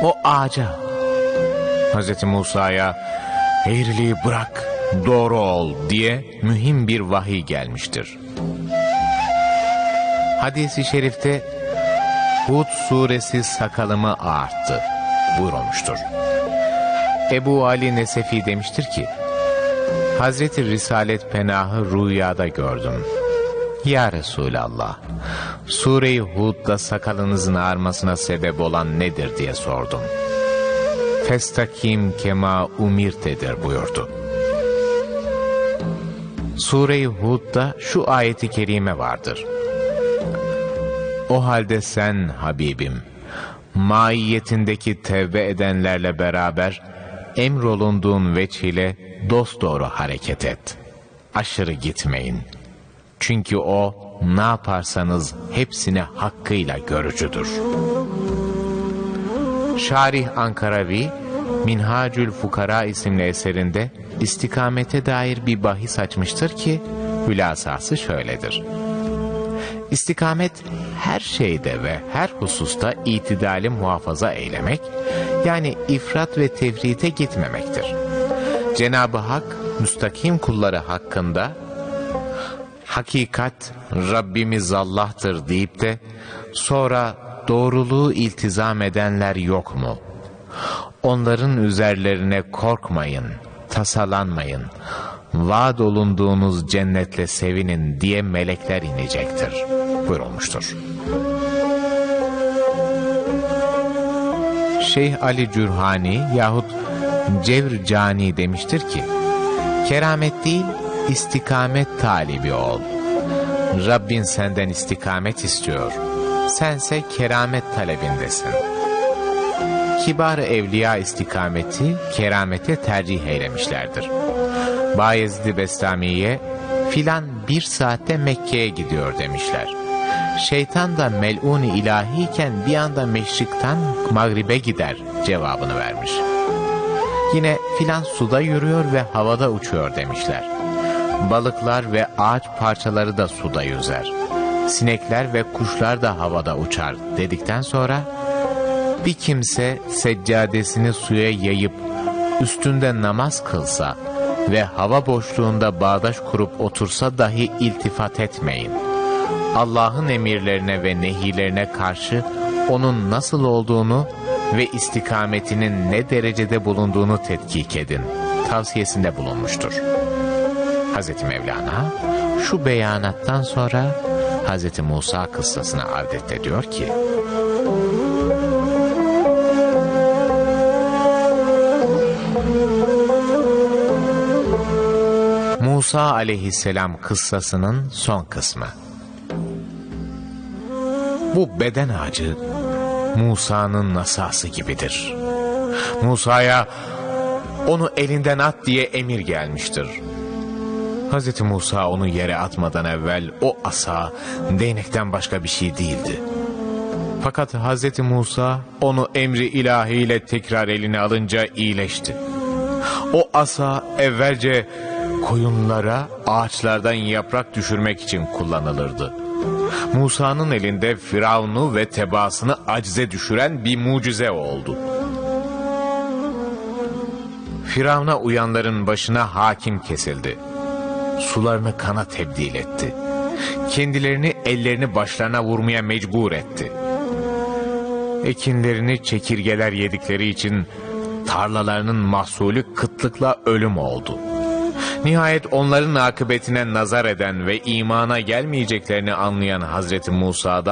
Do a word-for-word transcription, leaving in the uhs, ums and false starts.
o ağaca. Hazreti Musa'ya eğriliği bırak, doğru ol diye mühim bir vahiy gelmiştir. Hadis-i şerifte Hud suresi sakalımı ağarttı buyurulmuştur. Ebu Ali Nesefi demiştir ki, Hazreti Risalet Penah'ı rüyada gördüm. Ya Resulallah, Sure-i Hud'da sakalınızın ağarmasına sebep olan nedir diye sordum. Festakim kema umirtedir buyurdu. Sure-i Hud'da şu ayeti kerime vardır. O halde sen Habibim, maiyetindeki tevbe edenlerle beraber emrolunduğun veç ile dosdoğru hareket et. Aşırı gitmeyin. Çünkü o ne yaparsanız hepsini hakkıyla görücüdür. Şarih Ankaravi, Minhacül Fukara isimli eserinde istikamete dair bir bahis açmıştır ki, hülasası şöyledir. İstikamet, her şeyde ve her hususta itidali muhafaza eylemek, yani ifrat ve tefrite gitmemektir. Cenab-ı Hak, müstakim kulları hakkında, hakikat Rabbimiz Allah'tır deyip de, sonra doğruluğu iltizam edenler yok mu? Onların üzerlerine korkmayın, tasalanmayın, vaad olunduğunuz cennetle sevinin diye melekler inecektir buyurulmuştur. Şeyh Ali Cürhani yahut Cevr Cani demiştir ki, keramet değil, istikamet talibi ol. Rabbin senden istikamet istiyor, sense keramet talebindesin. Kibar-ı evliya istikameti keramete tercih eylemişlerdir. Bayezid-i Bestami'ye filan bir saatte Mekke'ye gidiyor demişler. Şeytan da mel'un-i ilahiyken bir anda meşrikten mağribe gider cevabını vermiş. Yine filan suda yürüyor ve havada uçuyor demişler. Balıklar ve ağaç parçaları da suda yüzer. Sinekler ve kuşlar da havada uçar dedikten sonra, bir kimse seccadesini suya yayıp üstünde namaz kılsa ve hava boşluğunda bağdaş kurup otursa dahi iltifat etmeyin. Allah'ın emirlerine ve nehilerine karşı onun nasıl olduğunu ve istikametinin ne derecede bulunduğunu tetkik edin tavsiyesinde bulunmuştur. Hazreti Mevlana şu beyanattan sonra Hazreti Musa kıssasına avdet ediyor ki, Musa aleyhisselam kıssasının son kısmı. Bu beden ağacı Musa'nın nasası gibidir. Musa'ya onu elinden at diye emir gelmiştir. Hazreti Musa onu yere atmadan evvel o asa değnekten başka bir şey değildi. Fakat Hazreti Musa onu emri ilahiyle tekrar eline alınca iyileşti. O asa evvelce koyunlara ağaçlardan yaprak düşürmek için kullanılırdı. Musa'nın elinde Firavun'u ve tebaasını acize düşüren bir mucize oldu. Firavun'a uyanların başına hakim kesildi. Sularını kana tebdil etti. Kendilerini ellerini başlarına vurmaya mecbur etti. Ekinlerini çekirgeler yedikleri için tarlalarının mahsulü kıtlıkla ölüm oldu. Nihayet onların akıbetine nazar eden ve imana gelmeyeceklerini anlayan Hazreti Musa'da